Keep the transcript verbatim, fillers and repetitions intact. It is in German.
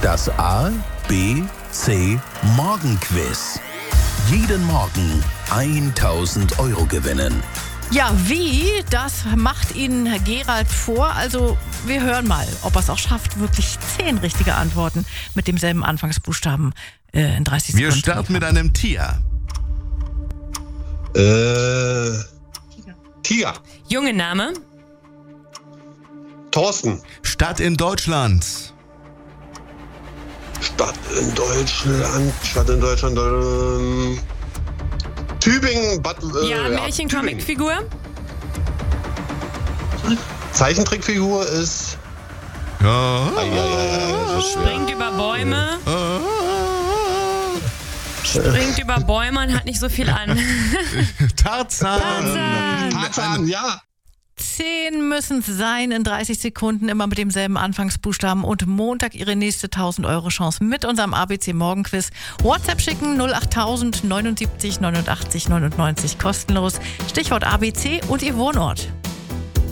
Das A, B, C Morgenquiz. Jeden Morgen tausend Euro gewinnen. Ja, wie? Das macht Ihnen Herr Gerald vor. Also wir hören mal, ob er es auch schafft, wirklich zehn richtige Antworten mit demselben Anfangsbuchstaben äh, in dreißig Sekunden. Wir starten mit einem Tier. Äh, Tiger. Junge Name. Thorsten. Stadt in Deutschland. Stadt in Deutschland. Stadt in Deutschland. Ähm, Tübingen. Bad, äh, Ja, Märchen-Comic-Figur. Zeichentrickfigur ist. Ja. Ai, ai, ai, das ist schwer. Springt über Bäume. Springt über Bäume und hat nicht so viel an. Tarzan. Tarzan. Tarzan, ja. Zehn müssen es sein in dreißig Sekunden, immer mit demselben Anfangsbuchstaben. Und Montag Ihre nächste tausend Euro Chance mit unserem A B C Morgenquiz. WhatsApp schicken null acht tausend neunundsiebzig neunundachtzig neunundneunzig kostenlos. Stichwort A B C und Ihr Wohnort.